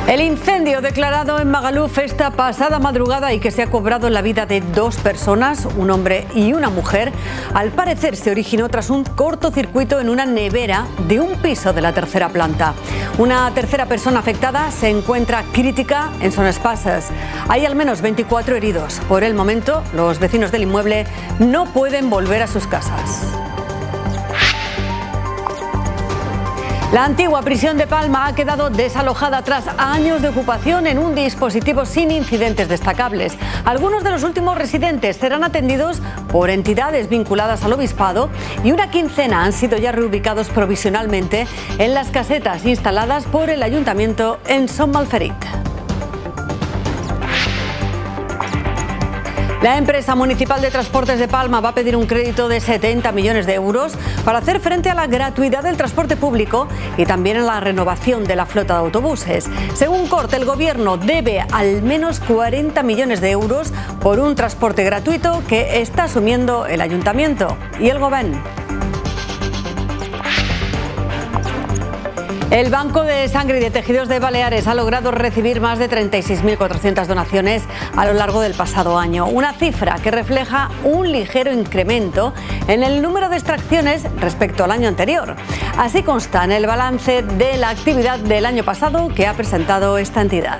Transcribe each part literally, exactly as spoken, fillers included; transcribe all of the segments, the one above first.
El incendio declarado en Magaluf esta pasada madrugada y que se ha cobrado la vida de dos personas, un hombre y una mujer, al parecer se originó tras un cortocircuito en una nevera de un piso de la tercera planta. Una tercera persona afectada se encuentra crítica en Son Espases. Hay al menos veinticuatro heridos. Por el momento, los vecinos del inmueble no pueden volver a sus casas. La antigua prisión de Palma ha quedado desalojada tras años de ocupación en un dispositivo sin incidentes destacables. Algunos de los últimos residentes serán atendidos por entidades vinculadas al obispado y una quincena han sido ya reubicados provisionalmente en las casetas instaladas por el ayuntamiento en Son Malferit. La empresa municipal de transportes de Palma va a pedir un crédito de setenta millones de euros para hacer frente a la gratuidad del transporte público y también a la renovación de la flota de autobuses. Según Corte, el gobierno debe al menos cuarenta millones de euros por un transporte gratuito que está asumiendo el ayuntamiento y el gobierno. El Banco de Sangre y de Tejidos de Baleares ha logrado recibir más de treinta y seis mil cuatrocientas donaciones a lo largo del pasado año, una cifra que refleja un ligero incremento en el número de extracciones respecto al año anterior. Así consta en el balance de la actividad del año pasado que ha presentado esta entidad.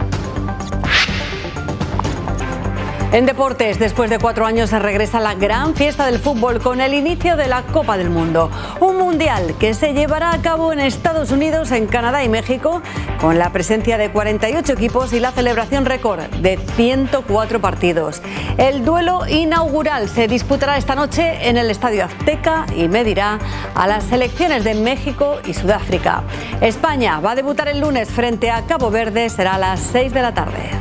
En deportes, después de cuatro años se regresa la gran fiesta del fútbol con el inicio de la Copa del Mundo. Un mundial que se llevará a cabo en Estados Unidos, en Canadá y México, con la presencia de cuarenta y ocho equipos y la celebración récord de ciento cuatro partidos. El duelo inaugural se disputará esta noche en el Estadio Azteca y medirá a las selecciones de México y Sudáfrica. España va a debutar el lunes frente a Cabo Verde, será a las seis de la tarde.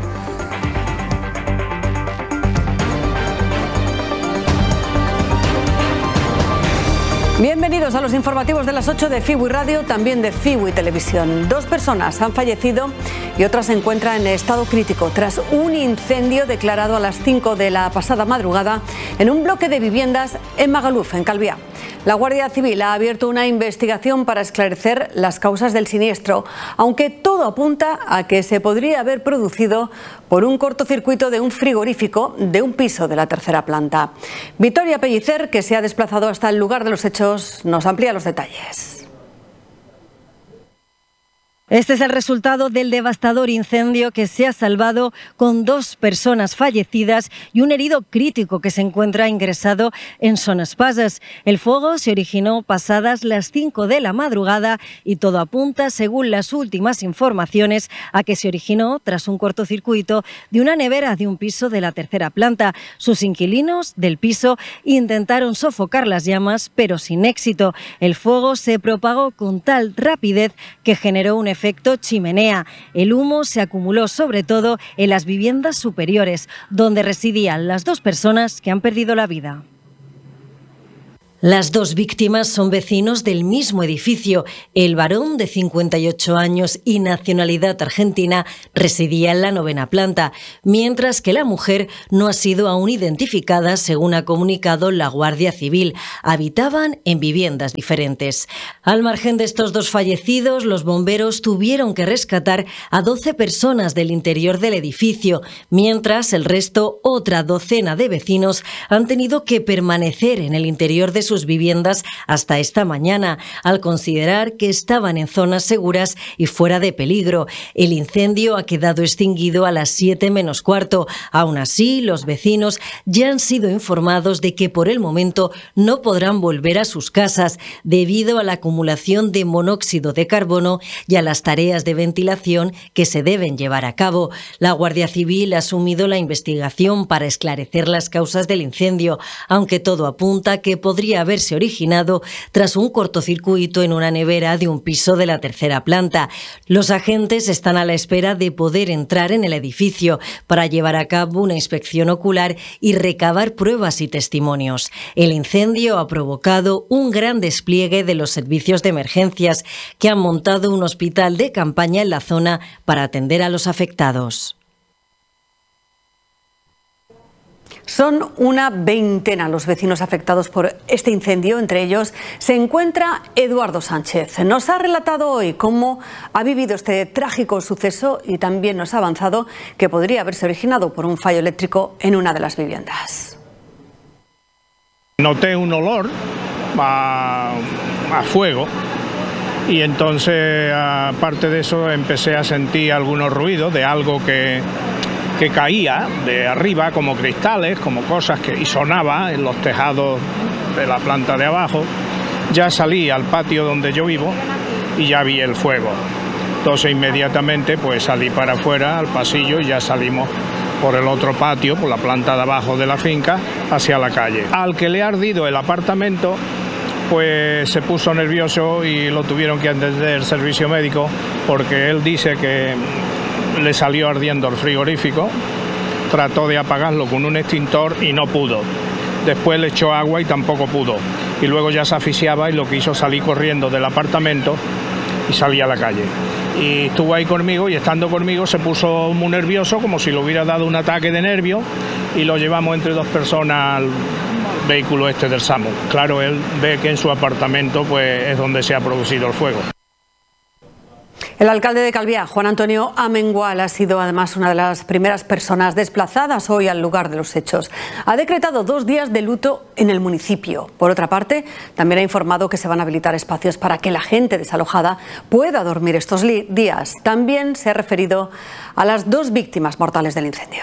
Bienvenidos a los informativos de las ocho de Fiwi Radio, también de Fiwi Televisión. Dos personas han fallecido y otra se encuentra en estado crítico tras un incendio declarado a las cinco de la pasada madrugada en un bloque de viviendas en Magaluf, en Calviá. La Guardia Civil ha abierto una investigación para esclarecer las causas del siniestro, aunque todo apunta a que se podría haber producido por un cortocircuito de un frigorífico de un piso de la tercera planta. Victoria Pellicer, que se ha desplazado hasta el lugar de los hechos, nos amplía los detalles. Este es el resultado del devastador incendio que se ha salvado con dos personas fallecidas y un herido crítico que se encuentra ingresado en Son Espases. El fuego se originó pasadas las cinco de la madrugada y todo apunta, según las últimas informaciones, a que se originó tras un cortocircuito de una nevera de un piso de la tercera planta. Sus inquilinos del piso intentaron sofocar las llamas, pero sin éxito. El fuego se propagó con tal rapidez que generó un efecto efecto chimenea. El humo se acumuló sobre todo en las viviendas superiores, donde residían las dos personas que han perdido la vida. Las dos víctimas son vecinos del mismo edificio. El varón, de cincuenta y ocho años y nacionalidad argentina, residía en la novena planta, mientras que la mujer no ha sido aún identificada, según ha comunicado la Guardia Civil. Habitaban en viviendas diferentes. Al margen de estos dos fallecidos, los bomberos tuvieron que rescatar a doce personas del interior del edificio, mientras el resto, otra docena de vecinos, han tenido que permanecer en el interior de sus viviendas hasta esta mañana, al considerar que estaban en zonas seguras y fuera de peligro. El incendio ha quedado extinguido a las siete menos cuarto. Aún así, los vecinos ya han sido informados de que por el momento no podrán volver a sus casas debido a la acumulación de monóxido de carbono y a las tareas de ventilación que se deben llevar a cabo. La Guardia Civil ha asumido la investigación para esclarecer las causas del incendio, aunque todo apunta a que podría haberse originado tras un cortocircuito en una nevera de un piso de la tercera planta. Los agentes están a la espera de poder entrar en el edificio para llevar a cabo una inspección ocular y recabar pruebas y testimonios. El incendio ha provocado un gran despliegue de los servicios de emergencias, que han montado un hospital de campaña en la zona para atender a los afectados. Son una veintena los vecinos afectados por este incendio. Entre ellos se encuentra Eduardo Sánchez. Nos ha relatado hoy cómo ha vivido este trágico suceso y también nos ha avanzado que podría haberse originado por un fallo eléctrico en una de las viviendas. Noté un olor a, a fuego y entonces, aparte de eso, empecé a sentir algunos ruidos de algo que... que caía de arriba, como cristales, como cosas que y sonaba en los tejados de la planta de abajo. Ya salí al patio donde yo vivo y ya vi el fuego. Entonces inmediatamente pues salí para afuera al pasillo y ya salimos por el otro patio, por la planta de abajo de la finca, hacia la calle. Al que le ha ardido el apartamento, pues se puso nervioso y lo tuvieron que atender el servicio médico, porque él dice que le salió ardiendo el frigorífico, trató de apagarlo con un extintor y no pudo. Después le echó agua y tampoco pudo. Y luego ya se asfixiaba y lo que hizo salir corriendo del apartamento y salía a la calle. Y estuvo ahí conmigo y estando conmigo se puso muy nervioso, como si le hubiera dado un ataque de nervio, y lo llevamos entre dos personas al vehículo este del SAMU. Claro, él ve que en su apartamento pues es donde se ha producido el fuego. El alcalde de Calviá, Juan Antonio Amengual, ha sido además una de las primeras personas desplazadas hoy al lugar de los hechos. Ha decretado dos días de luto en el municipio. Por otra parte, también ha informado que se van a habilitar espacios para que la gente desalojada pueda dormir estos días. También se ha referido a las dos víctimas mortales del incendio.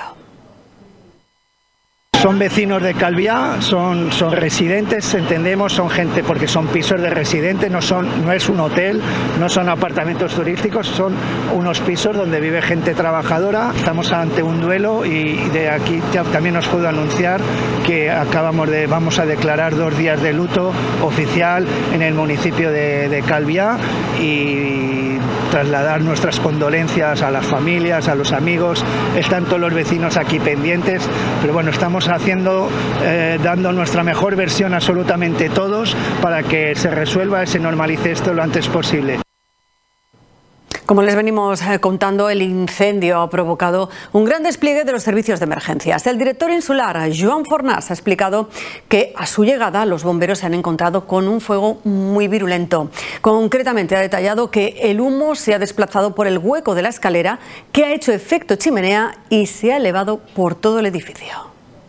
Son vecinos de Calviá, son, son residentes, entendemos, son gente porque son pisos de residentes, no, son, no es un hotel, no son apartamentos turísticos, son unos pisos donde vive gente trabajadora. Estamos ante un duelo y de aquí ya también os puedo anunciar que acabamos de, vamos a declarar dos días de luto oficial en el municipio de, de Calviá y trasladar nuestras condolencias a las familias, a los amigos. Están todos los vecinos aquí pendientes, pero bueno, estamos haciendo, eh, dando nuestra mejor versión absolutamente todos para que se resuelva y se normalice esto lo antes posible. Como les venimos contando, el incendio ha provocado un gran despliegue de los servicios de emergencias. El director insular, Joan Fornàs, ha explicado que a su llegada los bomberos se han encontrado con un fuego muy virulento. Concretamente ha detallado que el humo se ha desplazado por el hueco de la escalera, que ha hecho efecto chimenea y se ha elevado por todo el edificio.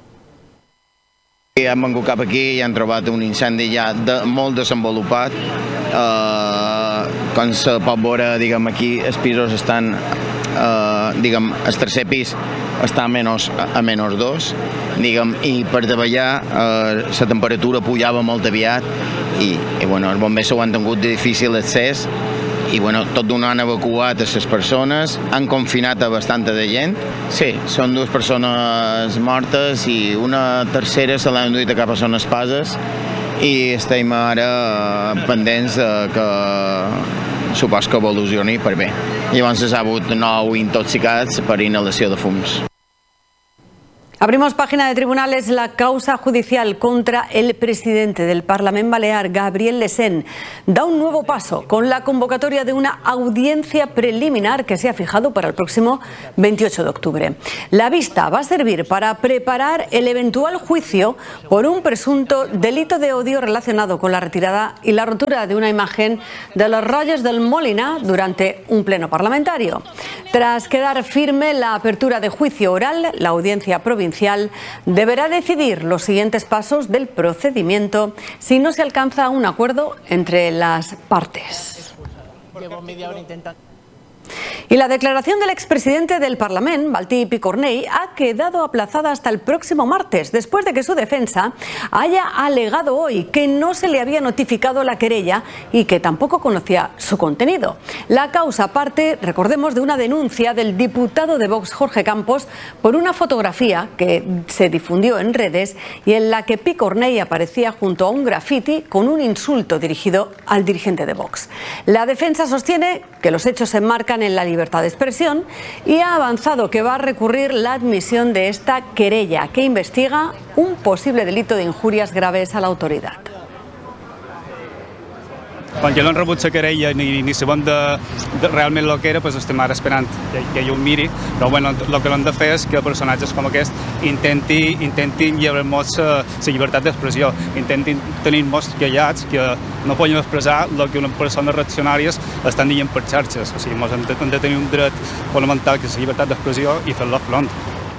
Hem vengut cap aquí i han trobat un incendi ja de, molt desenvolupat. Uh, com se pot veure, diguem, aquí els pisos estan, uh, diguem, el tercer pis està a menys, a menys dos, diguem, i per davallar uh, la temperatura pujava molt aviat i, i bueno, els bombers ho han tingut de difícil accés. I bueno, tot d'una han evacuat a les persones, han confinat a bastanta de gent. Sí, són dues persones mortes i una tercera se l'han duit cap a Son Espases i estem ara pendents que supos que evolucioni per bé. Llavors s'ha hagut nou intoxicats per inhalació de fums. Abrimos página de tribunales. La causa judicial contra el presidente del Parlamento Balear, Gabriel Lesén, da un nuevo paso con la convocatoria de una audiencia preliminar que se ha fijado para el próximo veintiocho de octubre. La vista va a servir para preparar el eventual juicio por un presunto delito de odio relacionado con la retirada y la rotura de una imagen de los Rayos del Molina durante un pleno parlamentario. Tras quedar firme la apertura de juicio oral, la audiencia provincial deberá decidir los siguientes pasos del procedimiento si no se alcanza un acuerdo entre las partes. Y la declaración del expresidente del Parlamento, Valtí Picornell, ha quedado aplazada hasta el próximo martes, después de que su defensa haya alegado hoy que no se le había notificado la querella y que tampoco conocía su contenido. La causa parte, recordemos, de una denuncia del diputado de Vox, Jorge Campos, por una fotografía que se difundió en redes y en la que Picornell aparecía junto a un grafiti con un insulto dirigido al dirigente de Vox. La defensa sostiene que los hechos se enmarcan en la libertad de expresión y ha avanzado que va a recurrir la admisión de esta querella que investiga un posible delito de injurias graves a la autoridad. Quan ja no han rebut la querella ni, ni sabem de, de realment el que era, doncs estem ara esperant que, que ell ho miri, però bueno, el que hem de fer és que personatges com aquest intenti, intentin lliurar-nos la llibertat d'expressió, intentin tenir-nos callats, que no podem expressar el que unes persones reaccionàries estan dient per xarxes. O sigui, hem de, hem de tenir un dret fonamental que és la llibertat d'expressió i fer-la front.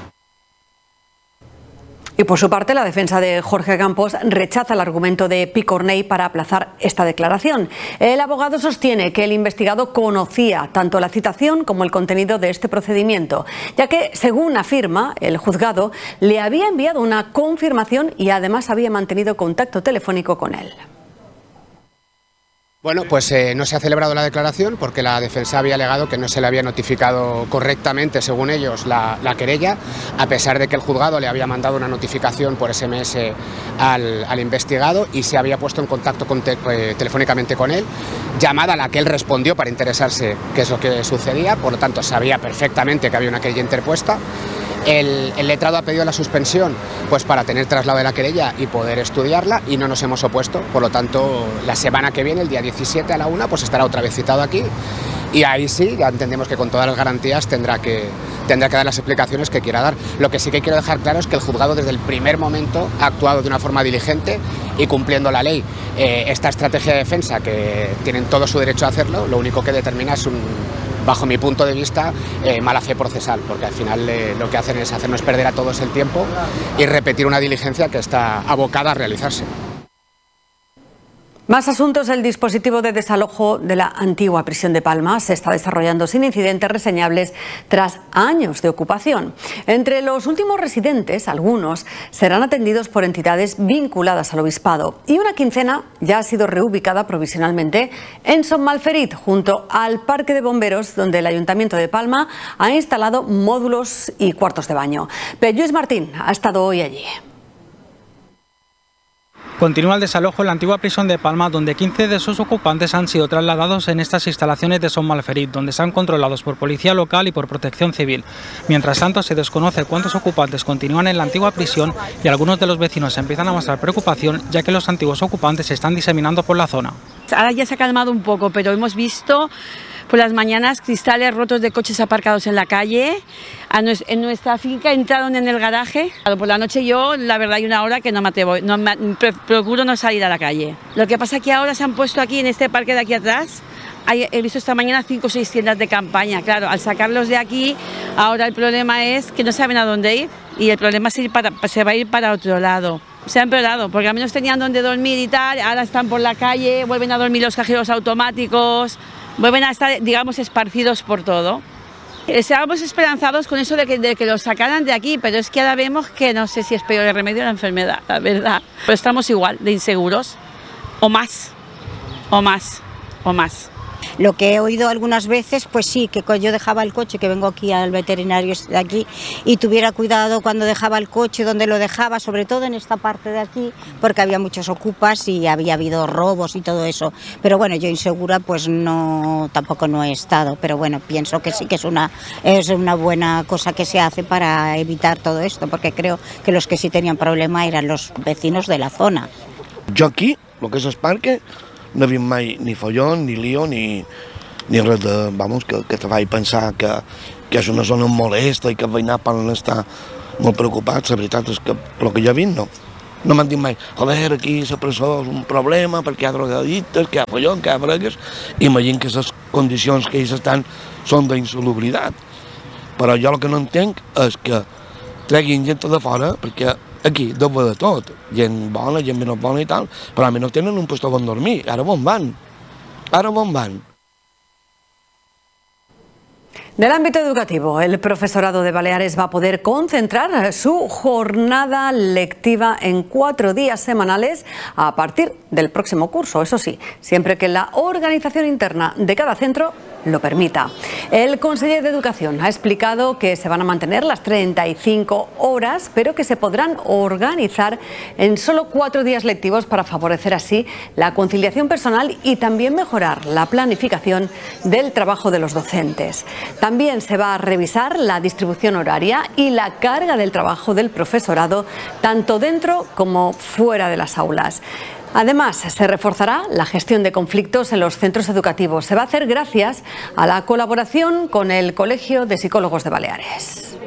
Y por su parte, la defensa de Jorge Campos rechaza el argumento de Picornell para aplazar esta declaración. El abogado sostiene que el investigado conocía tanto la citación como el contenido de este procedimiento, ya que, según afirma, el juzgado le había enviado una confirmación y además había mantenido contacto telefónico con él. Bueno, pues eh, no se ha celebrado la declaración porque la defensa había alegado que no se le había notificado correctamente, según ellos, la, la querella, a pesar de que el juzgado le había mandado una notificación por ese eme ese al, al investigado y se había puesto en contacto con te, eh, telefónicamente con él, llamada a la que él respondió para interesarse qué es lo que sucedía, por lo tanto sabía perfectamente que había una querella interpuesta. El, el letrado ha pedido la suspensión pues para tener traslado de la querella y poder estudiarla y no nos hemos opuesto, por lo tanto la semana que viene, el día diecisiete a la una, pues estará otra vez citado aquí y ahí sí, ya entendemos que con todas las garantías tendrá que, tendrá que dar las explicaciones que quiera dar. Lo que sí que quiero dejar claro es que el juzgado desde el primer momento ha actuado de una forma diligente y cumpliendo la ley. Eh, esta estrategia de defensa, que tienen todo su derecho a hacerlo, lo único que determina es un... bajo mi punto de vista, eh, mala fe procesal, porque al final eh, lo que hacen es hacernos perder a todos el tiempo y repetir una diligencia que está abocada a realizarse. Más asuntos. El dispositivo de desalojo de la antigua prisión de Palma se está desarrollando sin incidentes reseñables tras años de ocupación. Entre los últimos residentes, algunos serán atendidos por entidades vinculadas al obispado y una quincena ya ha sido reubicada provisionalmente en Son Malferit, junto al Parque de Bomberos, donde el Ayuntamiento de Palma ha instalado módulos y cuartos de baño. Pero Lluís Martín ha estado hoy allí. Continúa el desalojo en la antigua prisión de Palma, donde quince de sus ocupantes han sido trasladados en estas instalaciones de Son Malferit, donde están controlados por policía local y por protección civil. Mientras tanto, se desconoce cuántos ocupantes continúan en la antigua prisión y algunos de los vecinos empiezan a mostrar preocupación, ya que los antiguos ocupantes se están diseminando por la zona. Ahora ya se ha calmado un poco, pero hemos visto por las mañanas cristales rotos de coches aparcados en la calle. A nues en nuestra finca entraron en el garaje. Por la noche yo, la verdad, hay una hora que no me atrevo, no me, procuro no salir a la calle. Lo que pasa es que ahora se han puesto aquí, en este parque de aquí atrás, hay, he visto esta mañana cinco o seis tiendas de campaña. Claro, al sacarlos de aquí, ahora el problema es que no saben a dónde ir y el problema es ir para, se va a ir para otro lado. Se ha empeorado, porque al menos tenían donde dormir y tal, ahora están por la calle, vuelven a dormir los cajeros automáticos, vuelven a estar, digamos, esparcidos por todo. Estábamos esperanzados con eso de que, de que los sacaran de aquí, pero es que ahora vemos que no sé si es peor el remedio o la enfermedad, la verdad. Pero estamos igual de inseguros, o más, o más, o más. Lo que he oído algunas veces, pues sí, que yo dejaba el coche, que vengo aquí al veterinario de aquí, y tuviera cuidado cuando dejaba el coche, donde lo dejaba, sobre todo en esta parte de aquí, porque había muchos ocupas y había habido robos y todo eso. Pero bueno, yo insegura pues no, tampoco no he estado, pero bueno, pienso que sí que es una, es una buena cosa que se hace para evitar todo esto, porque creo que los que sí tenían problema eran los vecinos de la zona. Yo aquí, lo que és el parque, no he vist mai ni follon, ni lío, ni, ni res de, vamos, que, que te faci pensar que, que és una zona molesta i que els veïnats poden estar molt preocupats. La veritat és que el que jo he vist no. No m'han dit mai, joder, aquí la presó és un problema perquè hi ha drogadictes, que hi ha follon, que hi ha bregues. Imagino que les condicions que ells estan són d'insalubritat. Però jo el que no entenc és que treguin gent de fora, perquè aquí doble de tot, gent bona, gent menys bona i tal, però a mi no tenen un lloc on dormir. Ara on van? Ara on van? Del ámbito educativo, el profesorado de Baleares va a poder concentrar su jornada lectiva en cuatro días semanales a partir del próximo curso. Eso sí, siempre que la organización interna de cada centro lo permita. El conseller de Educación ha explicado que se van a mantener las treinta y cinco horas, pero que se podrán organizar en solo cuatro días lectivos para favorecer así la conciliación personal y también mejorar la planificación del trabajo de los docentes. También se va a revisar la distribución horaria y la carga del trabajo del profesorado, tanto dentro como fuera de las aulas. Además, se reforzará la gestión de conflictos en los centros educativos. Se va a hacer gracias a la colaboración con el Colegio de Psicòlegs de Baleares.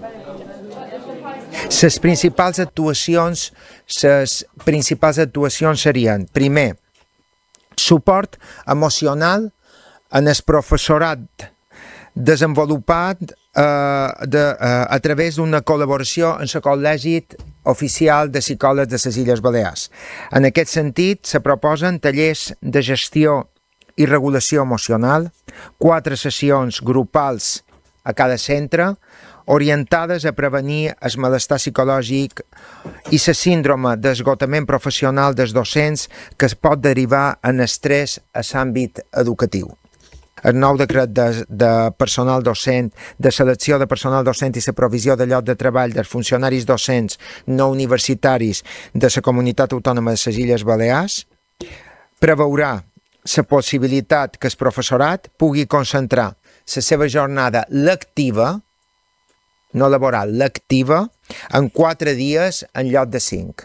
Les principals actuacions, les principals actuacions serien, primer, suport emocional en el professorat desenvolupat eh, de, eh, a través d'una col·laboració amb el Col·legi Oficial de Psicòlegs de les Illes Balears. En aquest sentit, se proposen tallers de gestió i regulació emocional, quatre sessions grupals a cada centre, orientades a prevenir el malestar psicològic i la síndrome d'esgotament professional dels docents que es pot derivar en estrès a l'àmbit educatiu. El nou decret de, de personal docent, de selecció de personal docent i la provisió de lloc de treball dels funcionaris docents no universitaris de la Comunitat Autònoma de les Illes Balears preveurà la possibilitat que el professorat pugui concentrar la seva jornada lectiva, no laboral, lectiva, en quatre dies en lloc de cinc.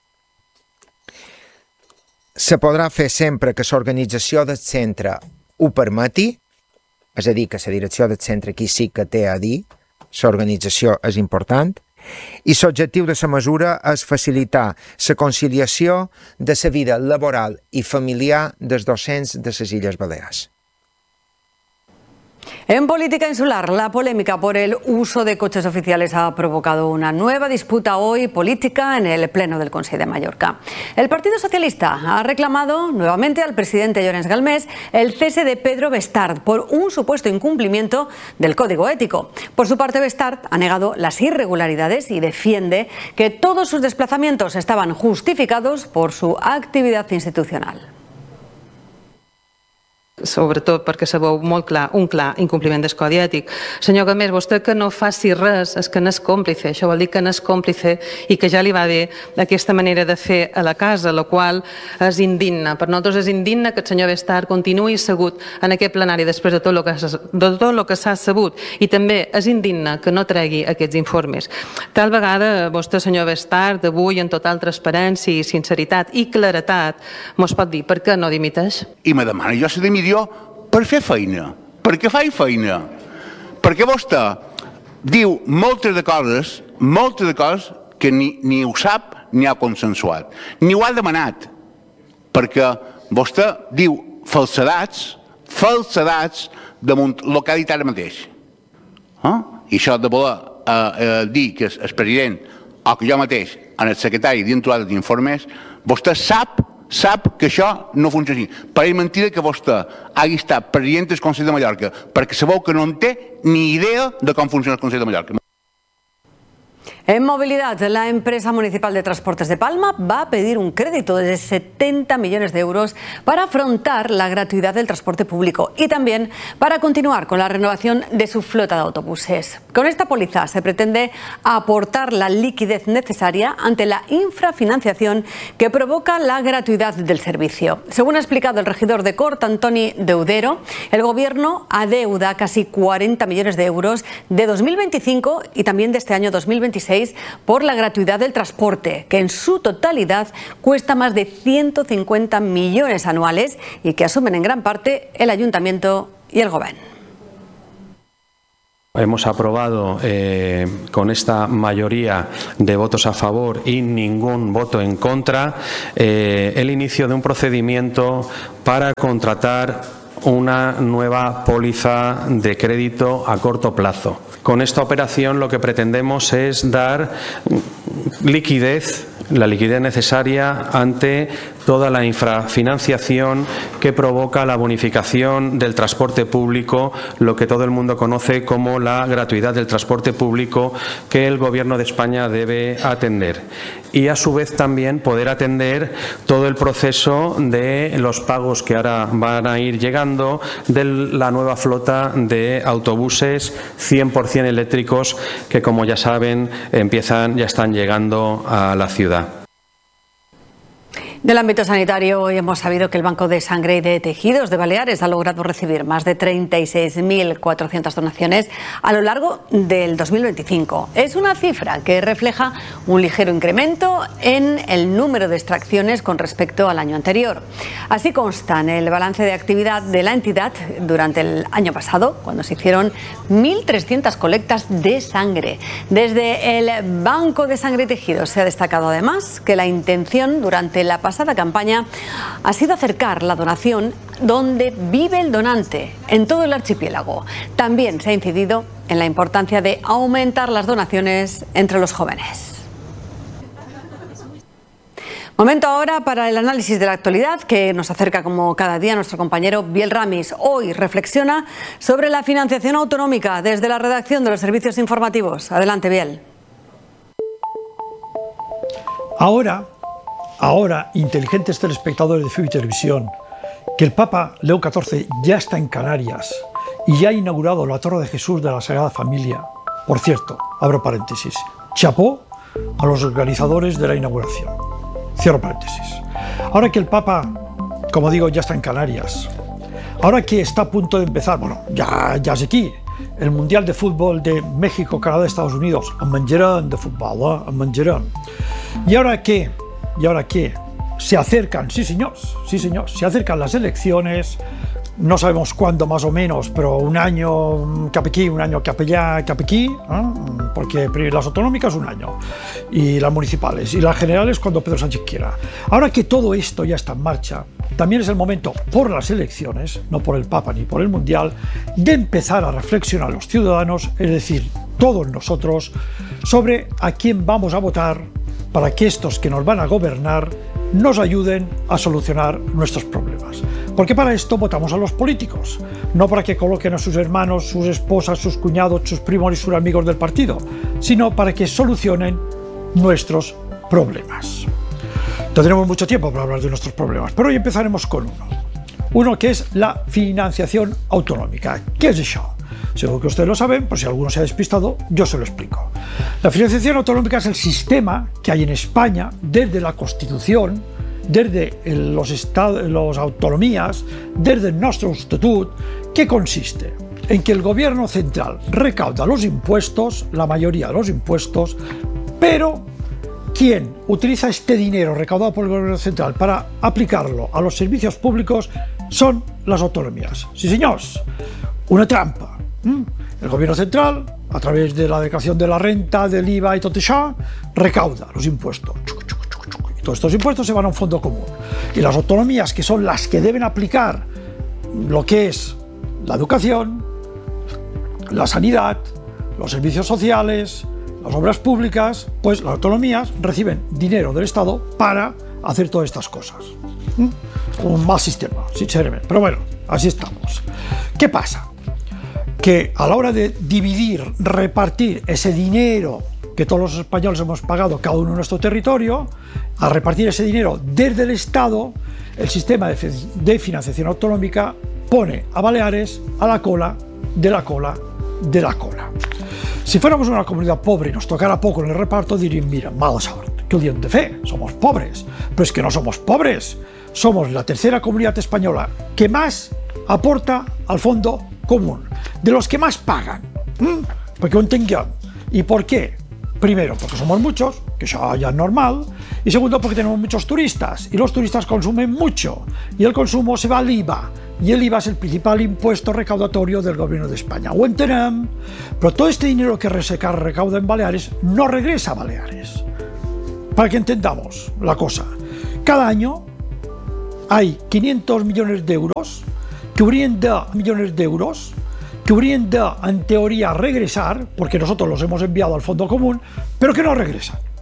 Se podrà fer sempre que l'organització del centre ho permeti, és a dir, que la direcció del centre aquí sí que té a dir, l'organització és important, i l'objectiu de la mesura és facilitar la conciliació de la vida laboral i familiar dels docents de les Illes Balears. En política insular, la polémica por el uso de coches oficiales ha provocado una nueva disputa hoy política en el Pleno del Consell de Mallorca. El Partido Socialista ha reclamado nuevamente al presidente Llorenç Galmés el cese de Pedro Bestard por un supuesto incumplimiento del Código Ético. Por su parte, Bestard ha negado las irregularidades y defiende que todos sus desplazamientos estaban justificados por su actividad institucional. Sobretot perquè se veu molt clar, un clar incompliment del codi ètic. Senyor Galmés, vostè que no faci res és que n'és còmplice, això vol dir que n'és còmplice i que ja li va bé aquesta manera de fer a la casa, la qual és indigna. Per nosaltres és indigna que el senyor Bestard continuï assegut en aquest plenari després de tot el que, de tot el que s'ha sabut, i també és indigna que no tregui aquests informes. Tal vegada vostè, senyor Bestard, avui en total transparència i sinceritat i claretat mos pot dir per què no dimiteix? I me demana jo si dimiteix per fer feina, perquè faig feina, perquè vostè diu moltes de coses, moltes de coses que ni, ni ho sap ni ha consensuat, ni ho ha demanat, perquè vostè diu falsedats, falsedats damunt el que ha dit ara mateix. Eh? I això de voler eh, eh, dir que el president o que jo mateix, en el secretari d'introduir d'informes, vostè sap sap que això no funciona així. Pareix mentida que vostè hagi estat president del Consell de Mallorca, perquè sabeu que no en té ni idea de com funciona el Consell de Mallorca. En movilidad, la empresa municipal de transportes de Palma va a pedir un crédito de setenta millones de euros para afrontar la gratuidad del transporte público y también para continuar con la renovación de su flota de autobuses. Con esta póliza se pretende aportar la liquidez necesaria ante la infrafinanciación que provoca la gratuidad del servicio. Según ha explicado el regidor de Cort, Antoni Deudero, el Gobierno adeuda casi cuarenta millones de euros de dos mil veinticinco y también de este año dos mil veintiséis por la gratuidad del transporte, que en su totalidad cuesta más de ciento cincuenta millones anuales y que asumen en gran parte el Ayuntamiento y el Gobierno. Hemos aprobado eh, con esta mayoría de votos a favor y ningún voto en contra eh, el inicio de un procedimiento para contratar una nueva póliza de crédito a corto plazo. Con esta operación lo que pretendemos es dar liquidez, la liquidez necesaria ante toda la infrafinanciación que provoca la bonificación del transporte público, lo que todo el mundo conoce como la gratuidad del transporte público que el Gobierno de España debe atender. Y a su vez también poder atender todo el proceso de los pagos que ahora van a ir llegando de la nueva flota de autobuses cien por cien eléctricos que, como ya saben, empiezan, ya están llegando a la ciudad. Del ámbito sanitario, hoy hemos sabido que el Banco de Sangre y de Tejidos de Baleares ha logrado recibir más de treinta y seis mil cuatrocientas donaciones a lo largo del dos mil veinticinco. Es una cifra que refleja un ligero incremento en el número de extracciones con respecto al año anterior. Así consta en el balance de actividad de la entidad durante el año pasado, cuando se hicieron mil trescientas colectas de sangre. Desde el Banco de Sangre y Tejidos se ha destacado además que la intención durante la pasada pasada campaña ha sido acercar la donación donde vive el donante, en todo el archipiélago. También se ha incidido en la importancia de aumentar las donaciones entre los jóvenes. Momento ahora para el análisis de la actualidad que nos acerca como cada día nuestro compañero Biel Ramis. Hoy reflexiona sobre la financiación autonómica desde la redacción de los servicios informativos. Adelante, Biel. Ahora... Ahora, inteligentes telespectadores de F I B Televisión, que el Papa Leo catorce ya está en Canarias y ya ha inaugurado la Torre de Jesús de la Sagrada Familia. Por cierto, abro paréntesis, chapó a los organizadores de la inauguración. Cierro paréntesis. Ahora que el Papa, como digo, ya está en Canarias, ahora que está a punto de empezar, bueno, ya, ya es aquí, el Mundial de Fútbol de México, Canadá, Estados Unidos, en menjaran de fútbol, eh? en menjaran. Y ahora que Y ahora que se acercan, sí señores, sí señores, se acercan las elecciones, no sabemos cuándo más o menos, pero un año cap aquí, un año cap allá, cap aquí, ¿eh? Porque las autonómicas un año, y las municipales, y las generales cuando Pedro Sánchez quiera. Ahora que todo esto ya está en marcha, también es el momento, por las elecciones, no por el Papa ni por el Mundial, de empezar a reflexionar los ciudadanos, es decir, todos nosotros, sobre a quién vamos a votar, para que estos que nos van a gobernar nos ayuden a solucionar nuestros problemas. Porque para esto votamos a los políticos, no para que coloquen a sus hermanos, sus esposas, sus cuñados, sus primos y sus amigos del partido, sino para que solucionen nuestros problemas. Tendremos mucho tiempo para hablar de nuestros problemas, pero hoy empezaremos con uno. Uno que es la financiación autonómica. ¿Qué es eso? Seguro que ustedes lo saben, por si alguno se ha despistado, yo se lo explico. La financiación autonómica es el sistema que hay en España desde la Constitución, desde los estados, las autonomías, desde nuestro estatut, que consiste en que el gobierno central recauda los impuestos, la mayoría de los impuestos, pero quien utiliza este dinero recaudado por el gobierno central para aplicarlo a los servicios públicos son las autonomías. Sí, señores, una trampa. El gobierno central, a través de la declaración de la renta, del I V A y tot això, recauda los impuestos. Y todos estos impuestos se van a un fondo común. Y las autonomías, que son las que deben aplicar lo que es la educación, la sanidad, los servicios sociales, las obras públicas, pues las autonomías reciben dinero del Estado para hacer todas estas cosas. Un mal sistema, sinceramente. Pero bueno, así estamos. ¿Qué pasa? Que a la hora de dividir, repartir ese dinero que todos los españoles hemos pagado cada uno en nuestro territorio, a repartir ese dinero desde el Estado, el sistema de financiación autonómica pone a Baleares a la cola, de la cola, de la cola. Si fuéramos una comunidad pobre y nos tocara poco en el reparto, dirían, mira, mala sort, ¿qué diem de fe? Somos pobres. Pero es que no somos pobres, somos la tercera comunidad española que más aporta al fondo común, de los que más pagan, ¿Mm? Porque ho entenguem. ¿Y por qué? Primero, porque somos muchos, que eso ya es normal, y segundo, porque tenemos muchos turistas, y los turistas consumen mucho, y el consumo se va al I V A, y el I V A es el principal impuesto recaudatorio del gobierno de España. Ho entenem, pero todo este dinero que se recauda en Baleares no regresa a Baleares. Para que entendamos la cosa, cada año hay quinientos millones de euros que habrían de millones de euros que habrían de, en teoría, regresar, porque nosotros los hemos enviado al fondo común, pero que no regresan.